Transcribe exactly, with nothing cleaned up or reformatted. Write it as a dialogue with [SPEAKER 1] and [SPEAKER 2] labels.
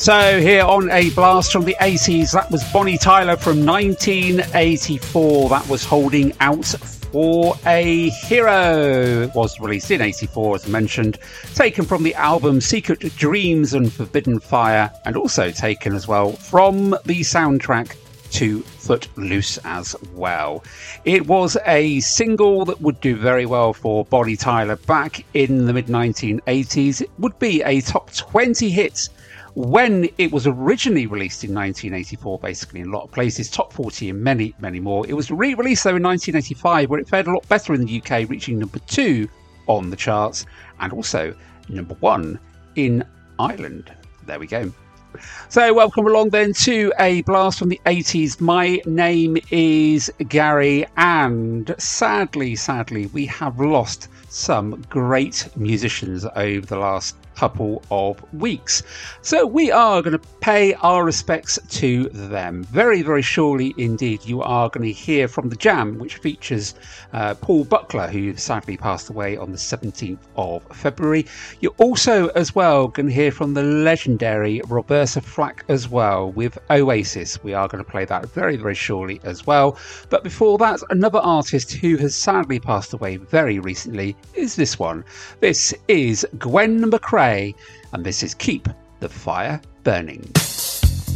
[SPEAKER 1] So here on A Blast from the eighties, that was Bonnie Tyler from nineteen eighty-four. That was Holding Out for a Hero. It was released in eighty-four, as mentioned, taken from the album Secret Dreams and Forbidden Fire, and also taken as well from the soundtrack to Footloose as well. It was a single that would do very well for Bonnie Tyler back in the mid nineteen eighties. It would be a top twenty hit when it was originally released in nineteen eighty-four, basically in a lot of places, top forty in many, many more. It was re-released though in nineteen eighty-five, where it fared a lot better in the U K, reaching number two on the charts, and also number one in Ireland. There we go. So welcome along then to A Blast from the eighties. My name is Gary, and sadly, sadly, we have lost some great musicians over the last couple of weeks. So we are going to pay our respects to them. Very, very surely indeed, you are going to hear from The Jam, which features uh, Paul Buckler, who sadly passed away on the seventeenth of February. You're also as well going to hear from the legendary Roberta Flack as well with Oasis. We are going to play that very, very shortly as well. But before that, another artist who has sadly passed away very recently is this one. This is Gwen McCrae, and this is Keep the Fire Burning.